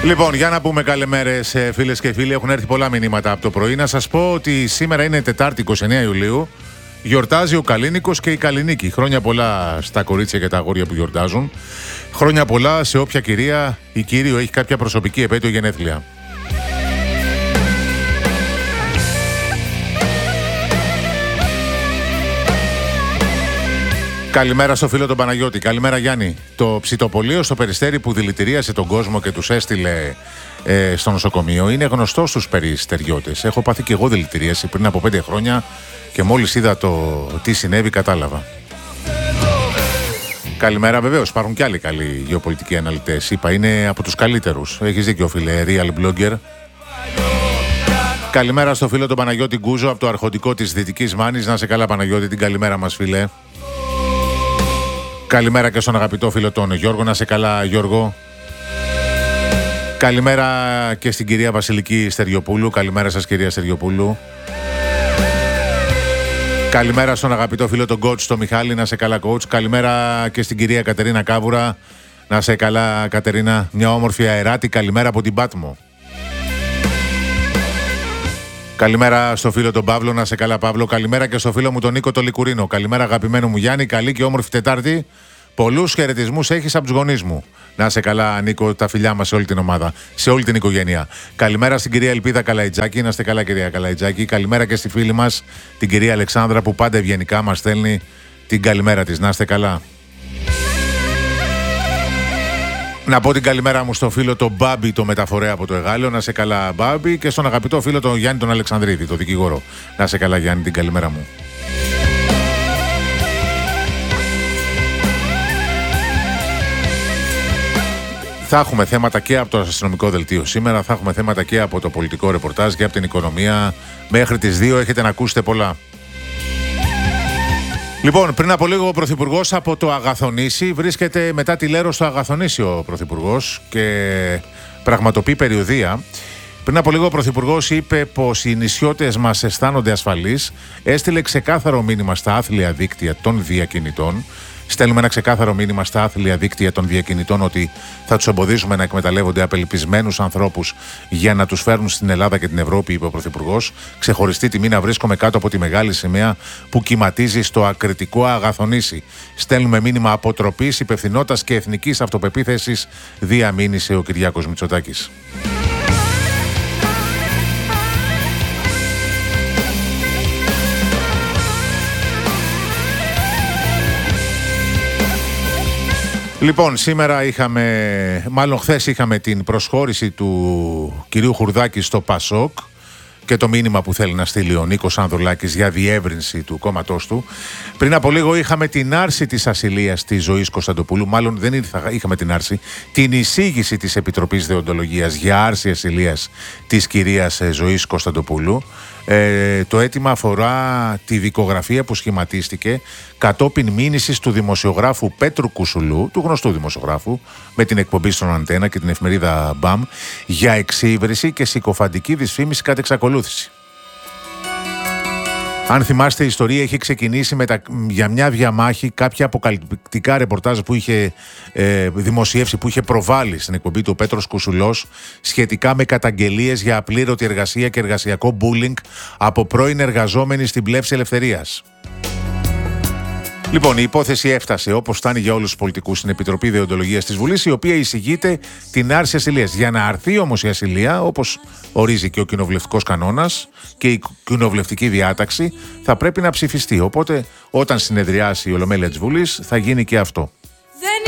Λοιπόν, για να πούμε καλημέρες φίλες και φίλοι. Έχουν έρθει πολλά μηνύματα από το πρωί. Να σας πω ότι σήμερα είναι Τετάρτη 29 Ιουλίου. Γιορτάζει ο Καλίνικος και η Καλλινίκη. Χρόνια πολλά στα κορίτσια και τα αγόρια που γιορτάζουν. Χρόνια πολλά σε όποια κυρία ή κύριο έχει κάποια προσωπική επέτειο γενέθλια. Καλημέρα στο φίλο τον Παναγιώτη. Καλημέρα Γιάννη. Το ψητοπολείο στο Περιστέρι που δηλητηρίασε τον κόσμο και τους έστειλε στο νοσοκομείο είναι γνωστό στους περιστεριώτες. Έχω πάθει και εγώ δηλητηρίαση πριν από 5 χρόνια και μόλις είδα τι συνέβη κατάλαβα. Καλημέρα, βεβαίως. Υπάρχουν και άλλοι καλοί γεωπολιτικοί αναλυτές. Είπα, είναι από τους καλύτερους. Έχεις δίκιο, φίλε. Real blogger. Καλημέρα στο φίλο τον Παναγιώτη Γκούζο από το αρχοντικό της Δυτικής Μάνης. Να σε καλά, Παναγιώτη, την καλημέρα μας, φίλε. Καλημέρα και στον αγαπητό φίλο τον Γιώργο. Να σε καλά, Γιώργο. Καλημέρα και στην κυρία Βασιλική Στεριοπούλου. Καλημέρα σας, κυρία Στεριοπούλου. Καλημέρα στον αγαπητό φίλο τον coach, τον Μιχάλη. Να σε καλά, coach. Καλημέρα και στην κυρία Κατερίνα Κάβουρα. Να σε καλά, Κατερίνα. Μια όμορφη αεράτη. Καλημέρα από την Πάτμο. Καλημέρα στο φίλο τον Παύλο. Να σε καλά, Παύλο. Καλημέρα και στο φίλο μου τον Νίκο τον Λικουρίνο. Καλημέρα, αγαπημένο μου Γιάννη. Καλή και όμορφη Τετάρτη. Πολλούς χαιρετισμούς έχεις από τους γονείς μου. Να σε καλά, Νίκο, τα φιλιά μας σε όλη την ομάδα, σε όλη την οικογένεια. Καλημέρα στην κυρία Ελπίδα Καλαϊτζάκη. Να είστε καλά, κυρία Καλαϊτζάκη. Καλημέρα και στη φίλη μας, την κυρία Αλεξάνδρα, που πάντα ευγενικά μας στέλνει την καλημέρα της. Να είστε καλά. Να πω την καλημέρα μου στο φίλο τον Μπάμπη, το μεταφορέα από το Εγάλεο. Να σε καλά, Μπάμπη. Και στον αγαπητό φίλο τον Γιάννη τον Αλεξανδρίδη, το δικηγόρο. Να σε καλά, Γιάννη, την καλημέρα μου. Θα έχουμε θέματα και από το αστυνομικό δελτίο σήμερα, θα έχουμε θέματα και από το πολιτικό ρεπορτάζ και από την οικονομία. Μέχρι τις 2 έχετε να ακούσετε πολλά. Λοιπόν, πριν από λίγο ο Πρωθυπουργός από το Αγαθονήσι βρίσκεται μετά τη Λέρο στο Αγαθονήσι ο Πρωθυπουργός και πραγματοποιεί περιοδεία. Πριν από λίγο ο Πρωθυπουργός είπε πως οι νησιώτες μας αισθάνονται ασφαλείς. Έστειλε ξεκάθαρο μήνυμα στα άθλια δίκτυα των διακινητών. Στέλνουμε ένα ξεκάθαρο μήνυμα στα άθλια δίκτυα των διακινητών ότι θα τους εμποδίζουμε να εκμεταλλεύονται απελπισμένους ανθρώπους για να τους φέρνουν στην Ελλάδα και την Ευρώπη, είπε ο Πρωθυπουργός. Ξεχωριστή τιμή να βρίσκομαι κάτω από τη μεγάλη σημαία που κυματίζει στο ακριτικό Αγαθονήσι. Στέλνουμε μήνυμα αποτροπής, υπευθυνότητας και εθνικής αυτοπεποίθησης, διαμήνυσε ο Κυριάκος Μητσοτάκης. Λοιπόν, χθες είχαμε την προσχώρηση του κυρίου Χουρδάκη στο ΠΑΣΟΚ και το μήνυμα που θέλει να στείλει ο Νίκος Ανδρουλάκης για διεύρυνση του κόμματός του. Πριν από λίγο είχαμε την άρση της ασυλίας της Ζωής Κωνσταντοπούλου, μάλλον δεν είχαμε την άρση, την εισήγηση της Επιτροπής Δεοντολογίας για άρση ασυλίας της κυρίας Ζωής Κωνσταντοπούλου. Το αίτημα αφορά τη δικογραφία που σχηματίστηκε κατόπιν μήνυσης του δημοσιογράφου Πέτρου Κουσουλού, του γνωστού δημοσιογράφου, με την εκπομπή στον Αντένα και την εφημερίδα Μπαμ, για εξύβριση και συκοφαντική δυσφήμιση κατ' εξακολούθηση. Αν θυμάστε, η ιστορία είχε ξεκινήσει για μια διαμάχη, κάποια αποκαλυπτικά ρεπορτάζ που είχε δημοσιεύσει, που είχε προβάλει στην εκπομπή του Πέτρος Κουσουλός σχετικά με καταγγελίες για απλήρωτη εργασία και εργασιακό bullying από πρώην εργαζόμενοι στην Πλεύση Ελευθερίας. Λοιπόν, η υπόθεση έφτασε, όπως φτάνει για όλους τους πολιτικούς, στην Επιτροπή Δεοντολογίας της Βουλής, η οποία εισηγείται την άρση ασυλίας. Για να αρθεί όμως η ασυλία, όπως ορίζει και ο κοινοβουλευτικός κανόνας και η κοινοβουλευτική διάταξη, θα πρέπει να ψηφιστεί. Οπότε, όταν συνεδριάσει η Ολομέλεια της Βουλής, θα γίνει και αυτό.